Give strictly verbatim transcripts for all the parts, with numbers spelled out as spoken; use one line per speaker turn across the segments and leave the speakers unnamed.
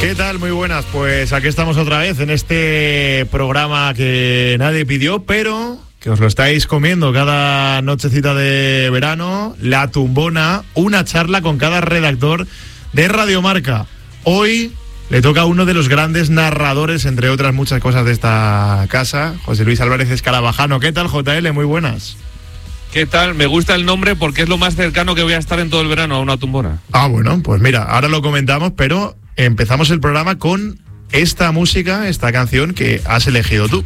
¿Qué tal? Muy buenas, pues aquí estamos otra vez en este programa que nadie pidió, pero que os lo estáis comiendo cada nochecita de verano, La Tumbona, una charla con cada redactor de Radio Marca. Hoy le toca a uno de los grandes narradores, entre otras muchas cosas de esta casa, José Luis Álvarez Escarabajano. ¿Qué tal, J L? Muy buenas.
¿Qué tal? Me gusta el nombre porque es lo más cercano que voy a estar en todo el verano a una tumbona.
Ah, bueno, pues mira, ahora lo comentamos, pero empezamos el programa con esta música, esta canción que has elegido tú.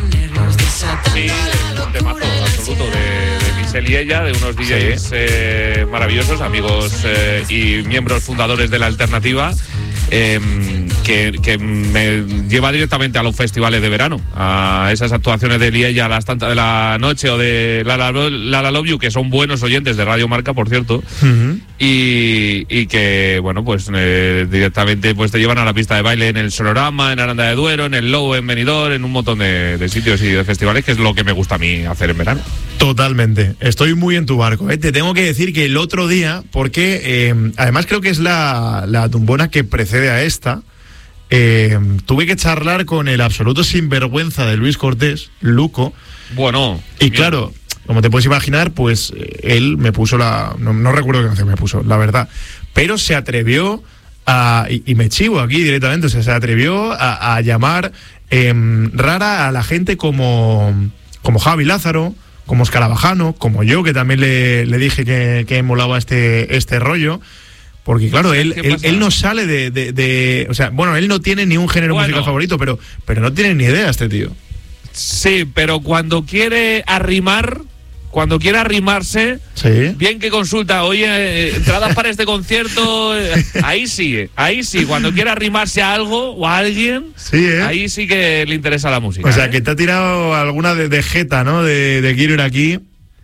Sí, es un temazo absoluto de, de Michel y ella, de unos D Js sí. eh, maravillosos, amigos eh, y miembros fundadores de La Alternativa. Eh, que, que me lleva directamente a los festivales de verano, a esas actuaciones de Liella a las tantas de la noche o de La La, La, La Love You, que son buenos oyentes de Radio Marca, por cierto, uh-huh. y, y que, bueno, pues eh, directamente pues te llevan a la pista de baile en el Sonorama, en Aranda de Duero, en el Low, en Benidorm, en un montón de, de sitios y de festivales, que es lo que me gusta a mí hacer en verano.
Totalmente, estoy muy en tu barco, ¿eh? Te tengo que decir que el otro día, porque eh, además creo que es la, la tumbona que precede a esta, eh, tuve que charlar con el absoluto sinvergüenza de Luis Cortés, Luco.
Bueno.
Y bien. Claro, como te puedes imaginar, pues él me puso la... No, no recuerdo qué canción me puso, la verdad. Pero se atrevió a... Y, y me chivo aquí directamente, o sea, se atrevió a, a llamar eh, rara a la gente como, como Javi Lázaro, como Escarabajano, como yo, que también le, le dije que, que molaba este, este rollo. Porque claro, él, él, él no sale de, de, de... O sea, bueno, él no tiene ni un género bueno. musical favorito, pero, pero no tiene ni idea este tío.
Sí, pero cuando quiere arrimar... Cuando quiera arrimarse,
¿sí?
Bien que consulta, oye, eh, entradas para este concierto, eh, ahí sí, ahí sí, cuando quiera arrimarse a algo o a alguien,
sí, ¿eh?
Ahí sí que le interesa la música.
O sea,
¿eh?
que te ha tirado alguna de, de jeta, ¿no? De, de quiero ir aquí.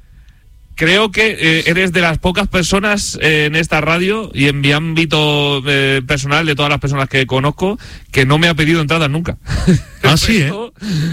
Creo que eh, eres de las pocas personas eh, en esta radio y en mi ámbito eh, personal, de todas las personas que conozco, que no me ha pedido entradas nunca.
Ah, sí, ¿eh?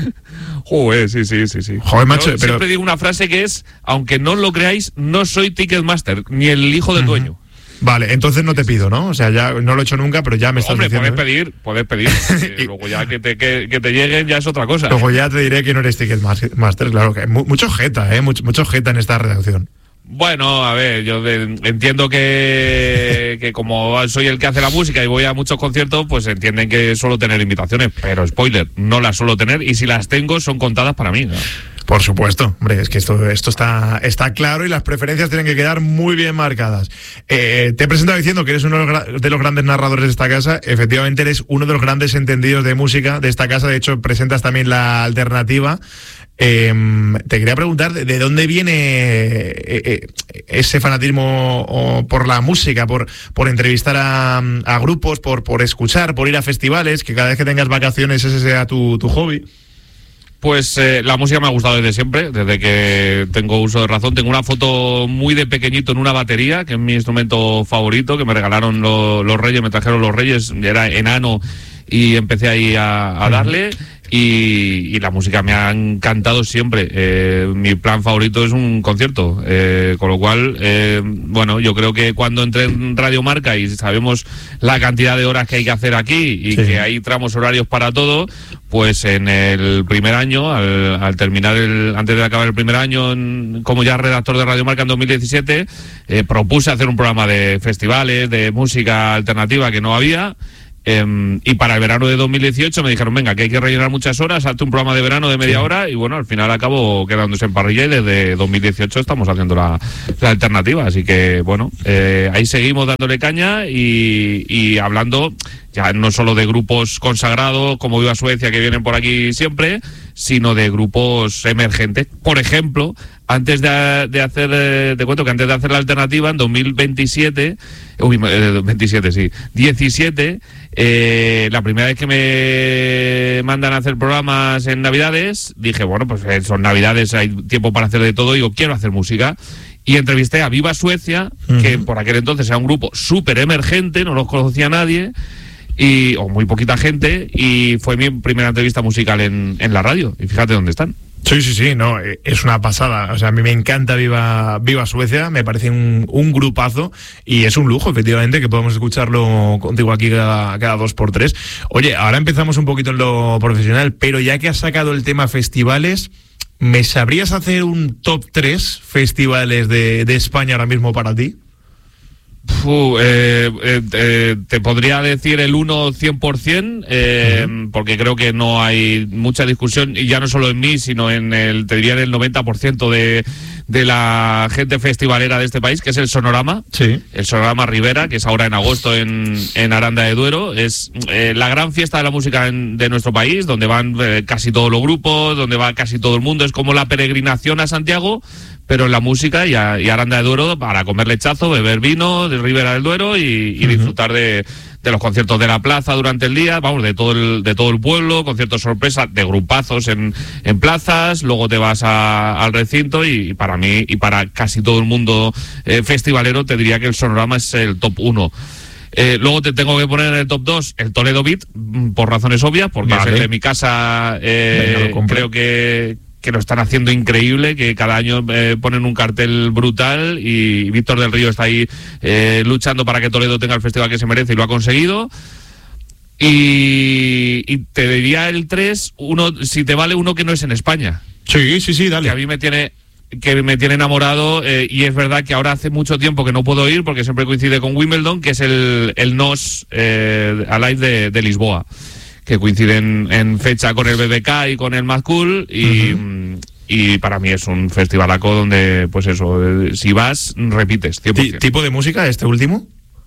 Joder, sí, sí, sí, sí.
Joder, macho,
Yo
pero...
siempre digo una frase que es, aunque no lo creáis, no soy Ticketmaster, ni el hijo del uh-huh. dueño.
Vale, entonces no te pido, ¿no? O sea, ya no lo he hecho nunca, pero ya me estás
Hombre,
diciendo...
Hombre, puedes pedir, puedes pedir. Y luego ya que te, que, que te lleguen ya es otra cosa.
Luego ya te diré que no eres Ticketmaster, claro que hay mucho jeta, ¿eh? Mucho, mucho jeta en esta redacción.
Bueno, a ver, yo de, entiendo que, que como soy el que hace la música y voy a muchos conciertos, pues entienden que suelo tener invitaciones, pero spoiler, no las suelo tener y si las tengo son contadas para mí, ¿no?
Por supuesto, hombre, es que esto, esto está, está claro y las preferencias tienen que quedar muy bien marcadas. Eh, te he presentado diciendo que eres uno de los, de los grandes narradores de esta casa. Efectivamente eres uno de los grandes entendidos de música de esta casa. De hecho, presentas también La Alternativa. Eh, te quería preguntar de dónde viene eh, eh, ese fanatismo o, por la música, por, por entrevistar a, a grupos, por, por escuchar, por ir a festivales, que cada vez que tengas vacaciones ese sea tu, tu hobby.
Pues eh, la música me ha gustado desde siempre, desde que tengo uso de razón. Tengo una foto muy de pequeñito en una batería, que es mi instrumento favorito, que me regalaron lo, los Reyes, me trajeron los Reyes, era enano y empecé ahí a, a darle. Y, y la música me ha encantado siempre. Eh, mi plan favorito es un concierto, eh, con lo cual, eh, bueno, yo creo que cuando entré en Radio Marca y sabemos la cantidad de horas que hay que hacer aquí y sí. que hay tramos horarios para todo, pues en el primer año, al, al terminar el, antes de acabar el primer año en, como ya redactor de Radio Marca en dos mil diecisiete, eh, propuse hacer un programa de festivales, de música alternativa que no había. Eh, y para el verano de dos mil dieciocho me dijeron, venga, que hay que rellenar muchas horas, hazte un programa de verano de media sí. hora, y bueno, al final acabo quedándose en parrilla y desde dos mil dieciocho estamos haciendo la, la alternativa, así que bueno, eh, ahí seguimos dándole caña y, y hablando ya no solo de grupos consagrados como Viva Suecia que vienen por aquí siempre, sino de grupos emergentes. Por ejemplo, antes de, de hacer, eh, te cuento que antes de hacer la alternativa, en dos mil veintisiete, uy, eh, veintisiete, sí, diecisiete, eh, la primera vez que me mandan a hacer programas en Navidades, dije, bueno, pues eh, son Navidades, hay tiempo para hacer de todo, digo, quiero hacer música. Y entrevisté a Viva Suecia, uh-huh. que por aquel entonces era un grupo súper emergente, no los conocía nadie, y, o muy poquita gente, y fue mi primera entrevista musical en, en la radio. Y fíjate dónde están.
Sí, sí, sí, no, es una pasada. O sea, a mí me encanta Viva, Viva Suecia, me parece un, un grupazo y es un lujo, efectivamente, que podamos escucharlo contigo aquí cada, cada dos por tres. Oye, ahora empezamos un poquito en lo profesional, pero ya que has sacado el tema festivales, ¿me sabrías hacer un top tres festivales de, de España ahora mismo para ti?
Puh, eh, eh, eh, te podría decir el uno cien por ciento, eh, uh-huh. porque creo que no hay mucha discusión, y ya no solo en mí, sino en el, te diría en el noventa por ciento de, de la gente festivalera de este país, que es el Sonorama,
sí.
el Sonorama Rivera, que es ahora en agosto en, en Aranda de Duero. Es eh, la gran fiesta de la música en, de nuestro país, donde van eh, casi todos los grupos, donde va casi todo el mundo. Es como la peregrinación a Santiago, pero en la música, y, a, y Aranda de Duero para comer lechazo, beber vino de Ribera del Duero y, y uh-huh. disfrutar de, de los conciertos de la plaza durante el día, vamos, de todo el, de todo el pueblo, conciertos sorpresa de grupazos en, en plazas, luego te vas a, al recinto y, y para mí y para casi todo el mundo eh, festivalero te diría que el Sonorama es el top uno. Eh, luego te tengo que poner en el top dos el Toledo Beat, por razones obvias, porque vale. es el de mi casa, eh, Venga, creo que... que lo están haciendo increíble, que cada año eh, ponen un cartel brutal y Víctor del Río está ahí eh, luchando para que Toledo tenga el festival que se merece y lo ha conseguido. Y, y te diría el tres, uno, si te vale, uno que no es en España.
Sí, sí, sí, dale.
Que a mí me tiene... que me tiene enamorado, eh, y es verdad que ahora hace mucho tiempo que no puedo ir porque siempre coincide con Wimbledon, que es el, el N O S eh, Alive de, de Lisboa, que coinciden en fecha con el B B K y con el Mad Cool, y, uh-huh. y para mí es un festivalaco donde, pues eso, si vas, repites, cien por ciento.
¿Tipo de música este último?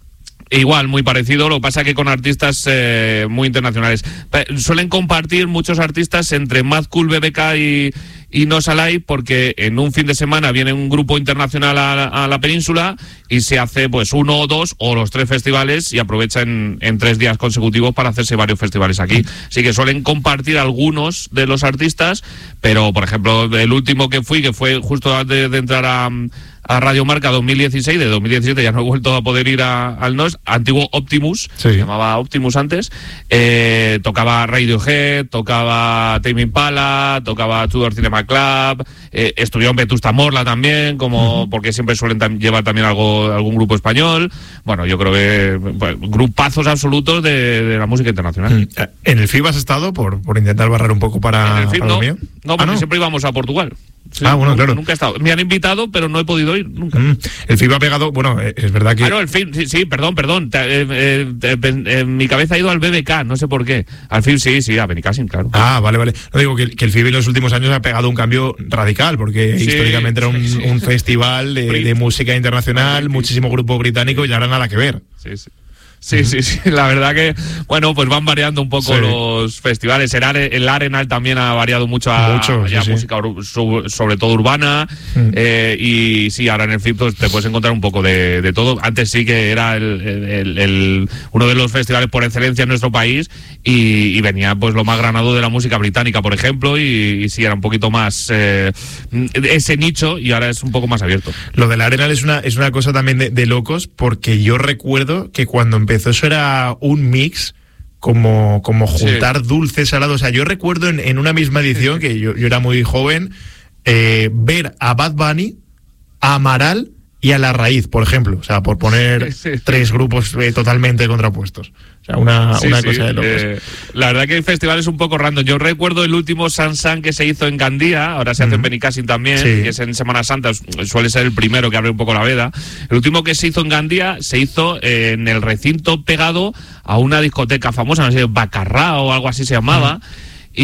Igual, muy parecido, lo que pasa que con artistas eh, muy internacionales. Suelen compartir muchos artistas entre Mad Cool, B B K y, y No Salai, porque en un fin de semana viene un grupo internacional a, a la península y se hace pues uno o dos o los tres festivales y aprovecha en, en tres días consecutivos para hacerse varios festivales aquí. Así que suelen compartir algunos de los artistas, pero por ejemplo el último que fui, que fue justo antes de entrar a... a Radio Marca dos mil dieciséis, de dos mil diecisiete ya no he vuelto a poder ir a, al N O S, antiguo Optimus, sí. se llamaba Optimus antes, eh, tocaba Radiohead, tocaba Tame Impala, tocaba Tudor Cinema Club, eh, estuvieron Vetusta Morla también, como uh-huh. porque siempre suelen tam- llevar también algo, algún grupo español. Bueno, yo creo que pues, grupazos absolutos de, de la música internacional.
Uh-huh. ¿En el F I B has estado por, por intentar barrer un poco para,
¿En el F I B
para
no,
lo mío?
No, porque
ah, ¿no?
siempre íbamos a Portugal. Sí,
ah, bueno, claro.
Nunca he estado. Me han invitado, pero no he podido ir nunca.
Mm, el F I B ha pegado, bueno, es verdad que...
Ah, no, el F I B, sí, sí, perdón, perdón. Eh, eh, eh, en mi cabeza ha ido al B B K, no sé por qué. Al F I B sí, sí, a Benicassim, claro.
Ah, vale, vale. No digo que, que el F I B en los últimos años ha pegado un cambio radical, porque sí, históricamente era un, sí, sí. un festival de, de música internacional, muchísimo grupo británico y ahora nada que ver.
Sí, sí. Sí, sí, sí, la verdad que, bueno, pues van variando un poco sí. los festivales. El, Are, el Arenal también ha variado mucho a, mucho, sí, a sí. música ur, sobre todo urbana, mm. eh, y sí, ahora en el F I B pues, te puedes encontrar un poco de, de todo. Antes sí que era el, el, el, uno de los festivales por excelencia en nuestro país y, y venía pues lo más granado de la música británica, por ejemplo, y, y sí, era un poquito más eh, ese nicho y ahora es un poco más abierto.
Lo del Arenal es una, es una cosa también de, de locos, porque yo recuerdo que cuando empezó eso era un mix como, como juntar sí. dulce, salado. O sea, yo recuerdo en, en una misma edición, que yo, yo era muy joven, eh, ver a Bad Bunny, a Amaral y a La Raíz, por ejemplo. O sea, por poner sí, sí. tres grupos eh, totalmente contrapuestos. O sea, una,
sí,
una
sí,
cosa de locos.
Eh, la verdad que el festival es un poco random. Yo recuerdo el último Sansan que se hizo en Gandía, ahora se hace mm. en Benicassim también, sí. que es en Semana Santa, suele ser el primero que abre un poco la veda. El último que se hizo en Gandía se hizo eh, en el recinto pegado a una discoteca famosa, no sé, Bacarrá o algo así se llamaba. Mm.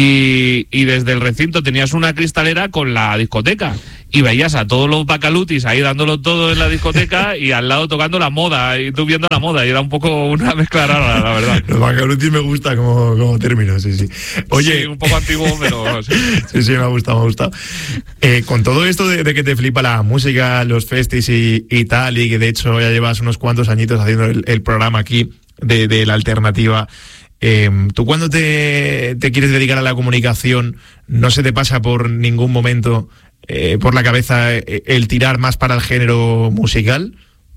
Y, y desde el recinto tenías una cristalera con la discoteca y veías a todos los bacalutis ahí dándolo todo en la discoteca y al lado tocando la moda y tú viendo la moda, y era un poco una mezcla rara, la verdad.
Los bacalutis me gusta como, como término, sí, sí. Oye,
sí, un poco antiguo, pero sí,
sí, sí, me ha gustado, me ha gustado. Eh, con todo esto de, de que te flipa la música, los festis y, y tal, y que de hecho ya llevas unos cuantos añitos haciendo el, el programa aquí de, de la alternativa, Eh, ¿tú cuando te, te quieres dedicar a la comunicación no se te pasa por ningún momento eh, por la cabeza eh, el tirar más para el género musical?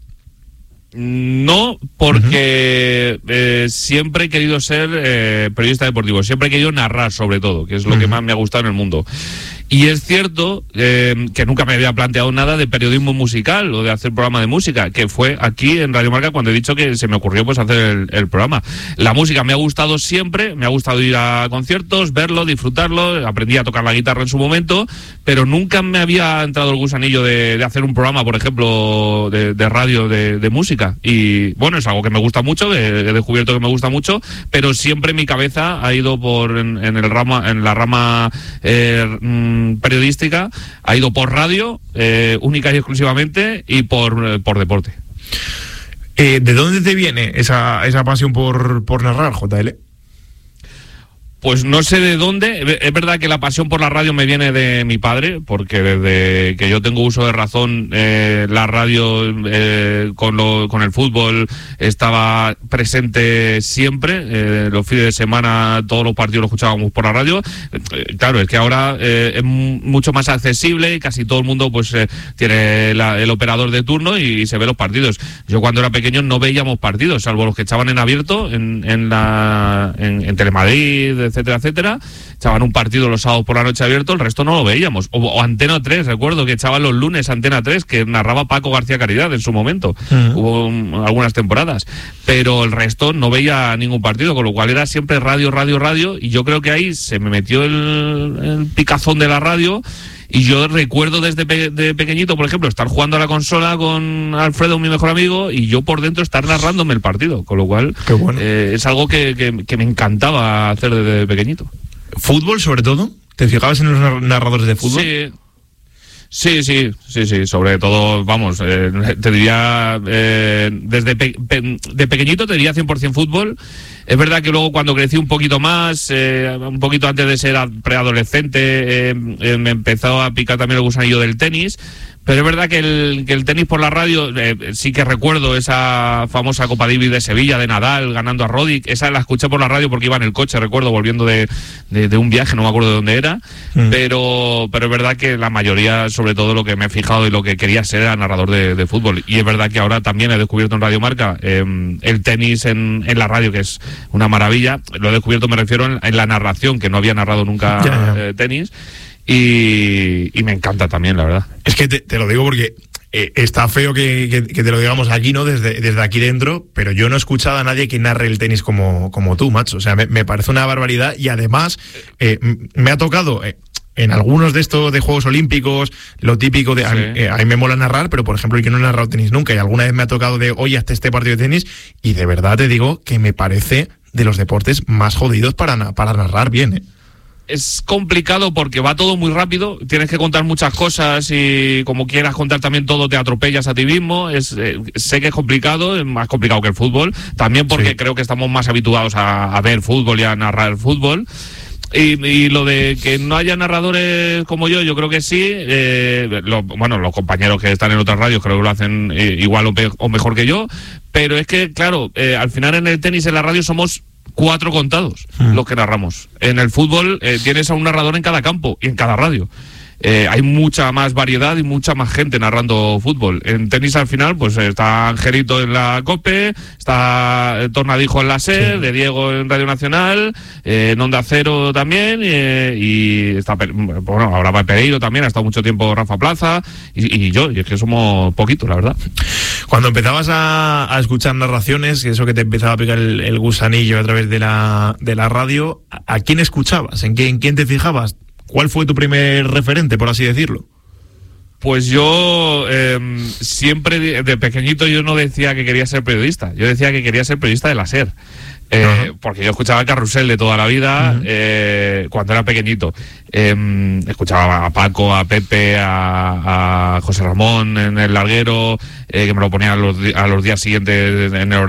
No, porque uh-huh. eh, siempre he querido ser eh, periodista deportivo, siempre he querido narrar sobre todo, que es lo uh-huh. que más me ha gustado en el mundo. Y es cierto eh, que nunca me había planteado nada de periodismo musical o de hacer programa de música, que fue aquí en Radio Marca cuando he dicho que se me ocurrió pues hacer el, el programa. La música me ha gustado siempre, me ha gustado ir a conciertos, verlo, disfrutarlo, aprendí a tocar la guitarra en su momento, pero nunca me había entrado el gusanillo de, de hacer un programa, por ejemplo, de, de radio de, de música. Y bueno, es algo que me gusta mucho, que he descubierto que me gusta mucho, pero siempre mi cabeza ha ido por en, en el rama, en la rama eh, mmm, periodística, ha ido por radio, eh, única y exclusivamente, y por, eh, por deporte.
Eh, ¿De dónde te viene esa, esa pasión por, por narrar, J L?
Pues no sé de dónde. Es verdad que la pasión por la radio me viene de mi padre, porque desde que yo tengo uso de razón, eh, la radio eh, con, lo, con el fútbol estaba presente siempre. Eh, los fines de semana todos los partidos los escuchábamos por la radio. Eh, claro, es que ahora eh, es mucho más accesible y casi todo el mundo pues eh, tiene la, el operador de turno y, y se ve los partidos. Yo cuando era pequeño no veíamos partidos, salvo los que echaban en abierto en, en, la, en, en Telemadrid, etcétera, etcétera, echaban un partido los sábados por la noche abierto, el resto no lo veíamos. O, o Antena tres, recuerdo que echaban los lunes Antena tres, que narraba Paco García Caridad en su momento. Uh-huh. Hubo um, algunas temporadas, pero el resto no veía ningún partido, con lo cual era siempre radio, radio, radio, y yo creo que ahí se me metió el, el picazón de la radio. Y yo recuerdo desde pe- de pequeñito, por ejemplo, estar jugando a la consola con Alfredo, mi mejor amigo, y yo por dentro estar narrándome el partido, con lo cual
Qué bueno.
eh, es algo que, que, que me encantaba hacer desde pequeñito.
¿Fútbol sobre todo? ¿Te fijabas en los narradores de fútbol?
Sí. Sí, sí, sí, sí, sobre todo, vamos, eh, te diría, eh, desde pe- pe- de pequeñito te diría cien por ciento fútbol. Es verdad que luego cuando crecí un poquito más, eh, un poquito antes de ser preadolescente, eh, eh, me empezó a picar también el gusanillo del tenis. Pero es verdad que el, que el tenis por la radio, eh, sí que recuerdo esa famosa Copa Davis de Sevilla, de Nadal, ganando a Roddick. Esa la escuché por la radio porque iba en el coche, recuerdo, volviendo de, de, de un viaje, no me acuerdo de dónde era. Mm. Pero, pero es verdad que la mayoría, sobre todo lo que me he fijado y lo que quería ser, era narrador de, de fútbol. Y es verdad que ahora también he descubierto en Radio Marca eh, el tenis en, en la radio, que es una maravilla. Lo he descubierto, me refiero, en, en la narración, que no había narrado nunca yeah, yeah. Eh, tenis. Y, y me encanta también, la verdad.
Es que te, te lo digo porque eh, está feo que, que, que te lo digamos aquí, ¿no? Desde, desde aquí dentro, pero yo no he escuchado a nadie que narre el tenis como, como tú, macho. O sea, me, me parece una barbaridad y además eh, me ha tocado... Eh, en algunos de estos de Juegos Olímpicos, lo típico de... Sí. A, eh, a mí me mola narrar, pero por ejemplo, yo no he narrado tenis nunca y alguna vez me ha tocado de, oye, hasta este partido de tenis y de verdad te digo que me parece de los deportes más jodidos para, para narrar bien, ¿eh?
Es complicado porque va todo muy rápido, tienes que contar muchas cosas y como quieras contar también todo te atropellas a ti mismo. Es, eh, sé que es complicado, es más complicado que el fútbol, también porque sí. creo que estamos más habituados a, a ver fútbol y a narrar fútbol. Y, y lo de que no haya narradores como yo, yo creo que sí. Eh, lo, bueno, los compañeros que están en otras radios creo que lo hacen eh, igual o, pe- o mejor que yo. Pero es que, claro, eh, al final en el tenis, en la radio, somos cuatro contados mm. los que narramos. En el fútbol eh, tienes a un narrador en cada campo y en cada radio. Eh, hay mucha más variedad y mucha más gente narrando fútbol. En tenis al final pues está Angelito en la COPE, está Tornadijo en la SER, sí. de Diego en Radio Nacional, eh, en Onda Cero también, eh, y está, bueno, ahora va Pereiro también, ha estado mucho tiempo Rafa Plaza, y, y yo, y es que somos poquitos, la verdad.
Cuando empezabas a, a escuchar narraciones, eso que te empezaba a picar el, el gusanillo a través de la, de la radio, ¿a, a quién escuchabas? ¿En, qué, ¿En quién te fijabas? ¿Cuál fue tu primer referente, por así decirlo?
Pues yo eh, siempre de, de pequeñito yo no decía que quería ser periodista, yo decía que quería ser periodista de la SER. Eh, uh-huh. Porque yo escuchaba el Carrusel de toda la vida, uh-huh. eh, cuando era pequeñito. Eh, escuchaba a Paco, a Pepe, a, a José Ramón en el larguero, eh, que me lo ponía a los, a los días siguientes en el